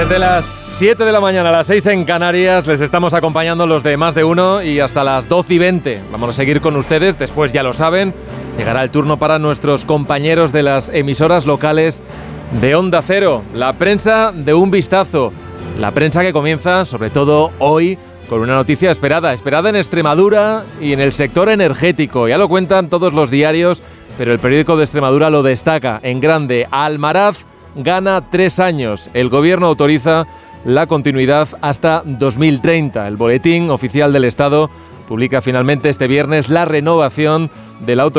Desde las 7 de la mañana a las 6 en Canarias les estamos acompañando los de Más de Uno y hasta las 12:20. Vamos a seguir con ustedes, después ya lo saben, llegará el turno para nuestros compañeros de las emisoras locales de Onda Cero. La prensa de un vistazo, la prensa que comienza sobre todo hoy con una noticia esperada en Extremadura y en el sector energético. Ya lo cuentan todos los diarios, pero el periódico de Extremadura lo destaca en grande. Almaraz gana 3 años. El gobierno autoriza la continuidad hasta 2030. El Boletín Oficial del Estado publica finalmente este viernes la renovación de la autorización